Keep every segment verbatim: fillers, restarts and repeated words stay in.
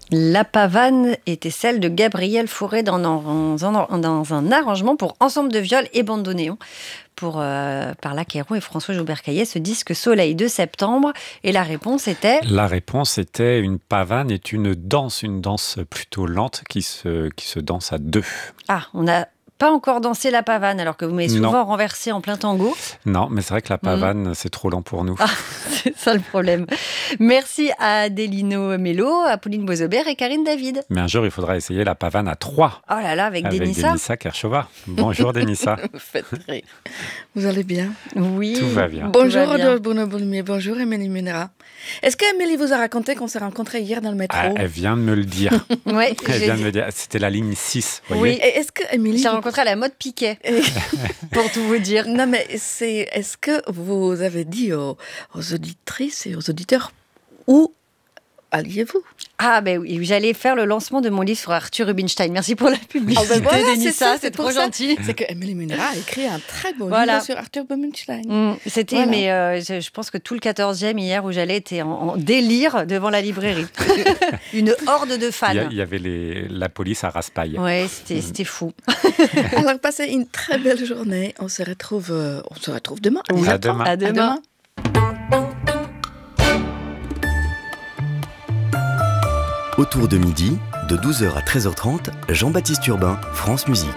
La pavane était celle de Gabriel Fauré dans, dans, dans, dans un arrangement pour ensemble de viol et bandoneon pour, euh, par Lacqueyron et François Joubert-Caillet, ce disque Soleil de septembre. Et la réponse était... La réponse était une pavane est une danse, une danse plutôt lente qui se, qui se danse à deux. Ah, on n'a pas encore dansé la pavane, alors que vous m'avez souvent non. renversé en plein tango. Non, mais c'est vrai que la pavane, mmh. c'est trop lent pour nous. Ah, c'est ça le problème. Merci à Adélino Mello, Apolline Boisaubert et Karine David. Mais un jour, il faudra essayer la pavane à trois. Oh là là, avec, avec Denissa. Denissa Kershova. Bonjour Denissa. Vous faites rire. Vous allez bien? Oui. Tout va bien. Bonjour Rodolphe Bono-Boulmier, bonjour Émilie Munera. Est-ce qu'Amélie vous a raconté qu'on s'est rencontrés hier dans le métro? ah, Elle vient de me le dire. Oui. Elle vient de me dire. C'était la ligne six. Vous oui. voyez Et est-ce que Émilie... J'ai rencontré à la mode Piquet, pour tout vous dire. Non mais c'est... Est-ce que vous avez dit aux, aux auditrices et aux auditeurs où alliez-vous? Ah ben oui, j'allais faire le lancement de mon livre sur Arthur Rubinstein. Merci pour la publicité, oh ben voilà, Denissa, c'est, ça, c'est, c'est trop ça. gentil. C'est que Émilie Munera a écrit un très beau voilà. livre sur Arthur Rubinstein. Mmh, c'était, voilà. mais euh, je, je pense que tout le quatorzième hier où j'allais était en, en délire devant la librairie. Une horde de fans. Il y, y avait les, la police à Raspail. Oui, c'était, mmh. c'était fou. Alors passez une très belle journée. On se retrouve, euh, on se retrouve demain. Oui, à demain. À demain. À demain. Autour de midi, de douze heures à treize heures trente, Jean-Baptiste Urbain, France Musique.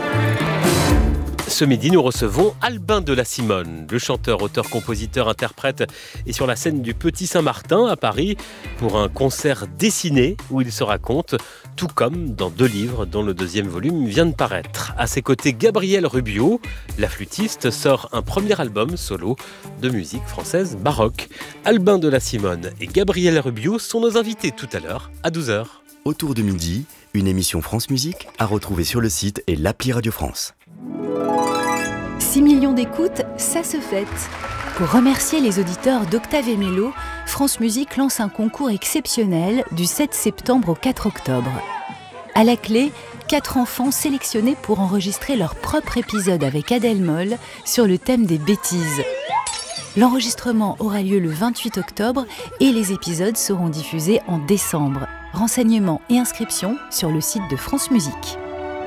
Ce midi, nous recevons Albin de la Simone. Le chanteur, auteur, compositeur, interprète est sur la scène du Petit Saint-Martin à Paris pour un concert dessiné où il se raconte, tout comme dans deux livres dont le deuxième volume vient de paraître. À ses côtés, Gabriel Rubio, la flûtiste, sort un premier album solo de musique française baroque. Albin de la Simone et Gabriel Rubio sont nos invités tout à l'heure à douze heures. Autour de midi, une émission France Musique à retrouver sur le site et l'appli Radio France. six millions d'écoutes, ça se fête. Pour remercier les auditeurs d'Octave et Mélo, France Musique lance un concours exceptionnel du sept septembre au quatre octobre. À la clé, quatre enfants sélectionnés pour enregistrer leur propre épisode avec Adèle Moll sur le thème des bêtises. L'enregistrement aura lieu le vingt-huit octobre et les épisodes seront diffusés en décembre. Renseignements et inscriptions sur le site de France Musique.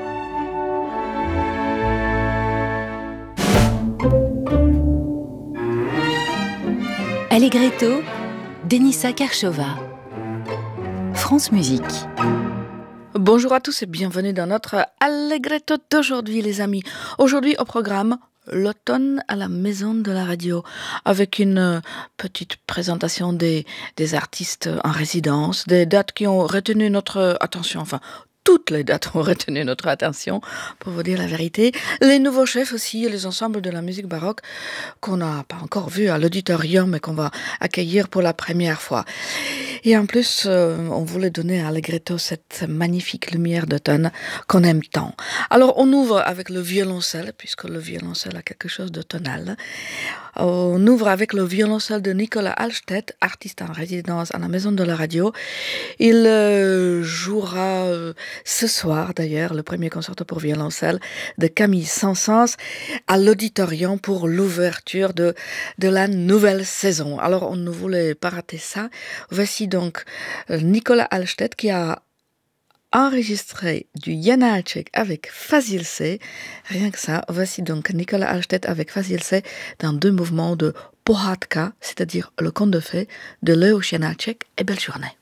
Allegretto, Denissa Kershova. France Musique. Bonjour à tous et bienvenue dans notre Allegretto d'aujourd'hui les amis. Aujourd'hui au programme, l'automne à la maison de la radio, avec une petite présentation des, des artistes en résidence, des dates qui ont retenu notre attention, enfin toutes les dates ont retenu notre attention, pour vous dire la vérité. Les nouveaux chefs aussi, et les ensembles de la musique baroque qu'on n'a pas encore vus à l'auditorium, mais qu'on va accueillir pour la première fois. Et en plus, euh, on voulait donner à Allegretto cette magnifique lumière d'automne qu'on aime tant. Alors, on ouvre avec le violoncelle, puisque le violoncelle a quelque chose de tonal. On ouvre avec le violoncelle de Nicolas Alstedt, artiste en résidence à la Maison de la Radio. Il euh, jouera euh, ce soir, d'ailleurs, le premier concerto pour violoncelle de Camille Saint-Saëns à l'auditorium pour l'ouverture de, de la nouvelle saison. Alors, on ne voulait pas rater ça. Voici donc Nicolas Alstedt qui a enregistré du Janáček avec Fazil C. Rien que ça, voici donc Nicolas Alstedt avec Fazil C dans deux mouvements de Pohádka, c'est-à-dire le conte de fées de Leoš Janáček, et belle journée.